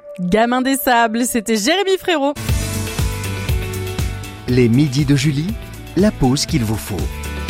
Gamin des Sables, c'était Jérémy Frérot. Les midis de Julie, la pause qu'il vous faut.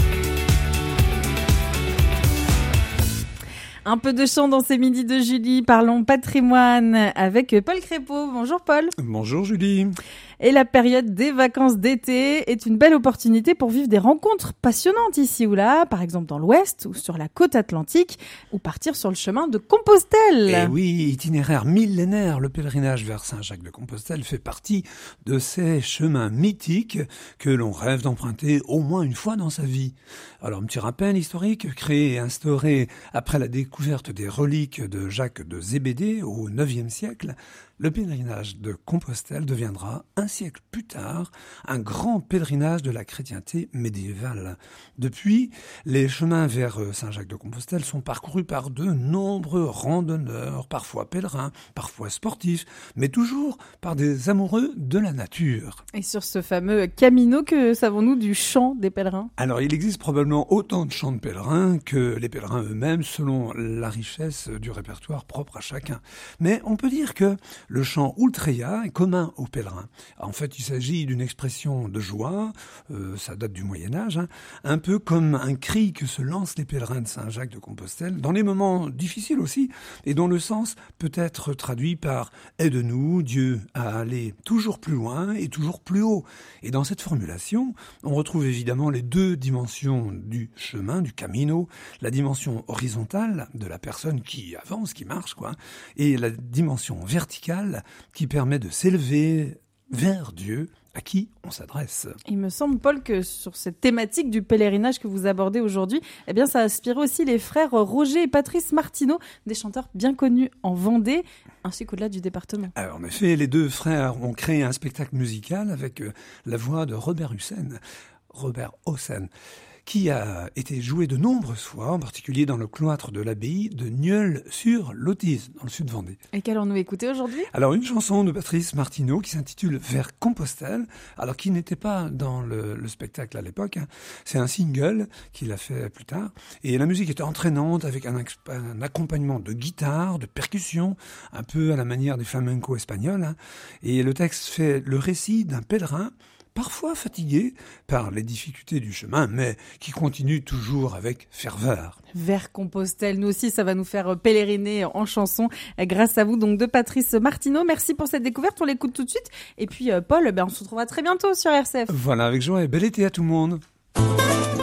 Un peu de chant dans ces midis de Julie, parlons patrimoine avec Paul Crépeau. Bonjour Paul. Bonjour Julie. Et la période des vacances d'été est une belle opportunité pour vivre des rencontres passionnantes ici ou là, par exemple dans l'Ouest ou sur la côte atlantique, ou partir sur le chemin de Compostelle. Et oui, itinéraire millénaire, le pèlerinage vers Saint-Jacques-de-Compostelle fait partie de ces chemins mythiques que l'on rêve d'emprunter au moins une fois dans sa vie. Alors, un petit rappel historique, créé et instauré après la découverte des reliques de Jacques de Zébédée au IXe siècle, le pèlerinage de Compostelle deviendra, un siècle plus tard, un grand pèlerinage de la chrétienté médiévale. Depuis, les chemins vers Saint-Jacques-de-Compostelle sont parcourus par de nombreux randonneurs, parfois pèlerins, parfois sportifs, mais toujours par des amoureux de la nature. Et sur ce fameux Camino, que savons-nous du chant des pèlerins ? Alors, il existe probablement autant de chants de pèlerins que les pèlerins eux-mêmes, selon la richesse du répertoire propre à chacun. Mais on peut dire que le chant Ultreia est commun aux pèlerins. En fait, il s'agit d'une expression de joie, ça date du Moyen-Âge, un peu comme un cri que se lancent les pèlerins de Saint-Jacques-de-Compostelle, dans les moments difficiles aussi, et dont le sens peut être traduit par « Aide-nous, Dieu, à aller toujours plus loin et toujours plus haut ». Et dans cette formulation, on retrouve évidemment les deux dimensions du chemin, du camino, la dimension horizontale de la personne qui avance, qui marche, et la dimension verticale qui permet de s'élever vers Dieu à qui on s'adresse. Il me semble, Paul, que sur cette thématique du pèlerinage que vous abordez aujourd'hui, eh bien, ça a inspiré aussi les frères Roger et Patrice Martineau, des chanteurs bien connus en Vendée, ainsi qu'au-delà du département. Alors, en effet, les deux frères ont créé un spectacle musical avec la voix de Robert Hossein, qui a été joué de nombreuses fois, en particulier dans le cloître de l'abbaye de Nieul-sur-Lotise, dans le sud de Vendée. Et qu'allons-nous écouter aujourd'hui ? Alors, une chanson de Patrice Martineau qui s'intitule « Vers Compostelle », alors qui n'était pas dans le spectacle à l'époque. C'est un single qu'il a fait plus tard. Et la musique était entraînante avec un accompagnement de guitare, de percussion, un peu à la manière des flamencos espagnols. Et le texte fait le récit d'un pèlerin parfois fatigué par les difficultés du chemin, mais qui continue toujours avec ferveur. Vers Compostelle, nous aussi, ça va nous faire pèleriner en chanson, grâce à vous, donc de Patrice Martineau. Merci pour cette découverte, on l'écoute tout de suite. Et puis, Paul, on se retrouvera très bientôt sur RCF. Voilà, avec joie et bel été à tout le monde.